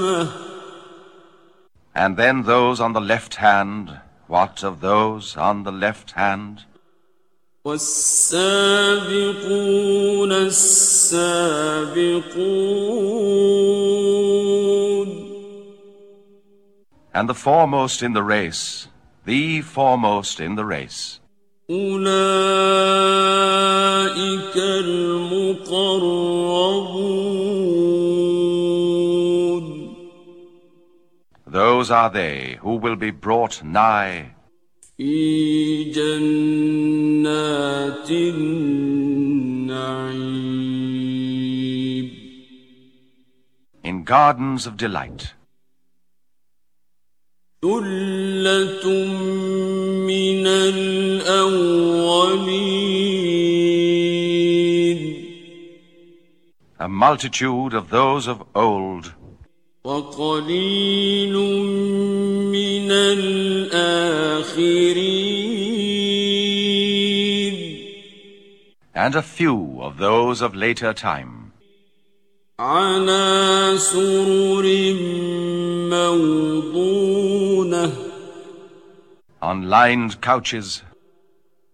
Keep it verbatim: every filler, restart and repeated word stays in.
And then those on the left hand, what of those on the left hand? والسابقون السابقون. And the foremost in the race, the foremost in the race. أولئك المقربون. Those are they who will be brought nigh في جنات النعيم. in gardens of delight. ثلة من الأولين. A multitude of those of old. وقليل من الآخرين. And a few of those of later time. على سرر موضونة. On lined couches